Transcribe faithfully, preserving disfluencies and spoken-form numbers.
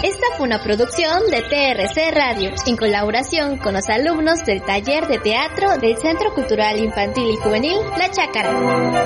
Esta fue una producción de T R C Radio, en colaboración con los alumnos del taller de teatro del Centro Cultural Infantil y Juvenil La Chácara.